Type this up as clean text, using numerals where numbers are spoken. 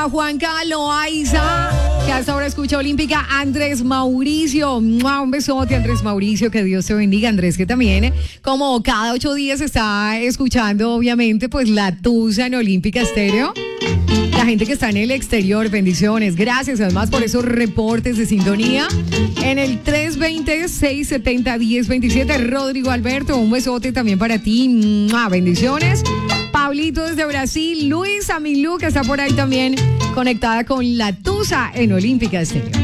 para Juanca Loaiza, que hasta ahora escucha Olímpica. Andrés Mauricio, un besote, Andrés Mauricio, que Dios te bendiga. Andrés, que también, como cada 8 días está escuchando, obviamente, pues la Tusa en Olímpica Estéreo. La gente que está en el exterior, bendiciones. Gracias además por esos reportes de sintonía. En el 320-670-1027, Rodrigo Alberto, un besote también para ti. Bendiciones. Pablito desde Brasil, Luis Amilú, que está por ahí también conectada con la Tusa en Olímpica Estéreo.